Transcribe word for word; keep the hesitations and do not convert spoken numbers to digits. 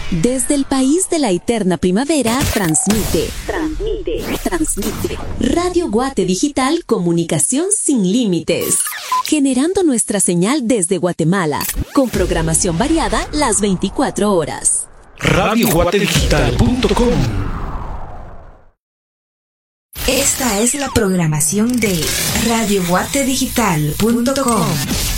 Desde el país de la eterna primavera, transmite, transmite, transmite. Radio Guate Digital, comunicación sin límites. Generando nuestra señal desde Guatemala, con programación variada las veinticuatro horas. radio guate digital punto com. Esta es la programación de radio guate digital punto com.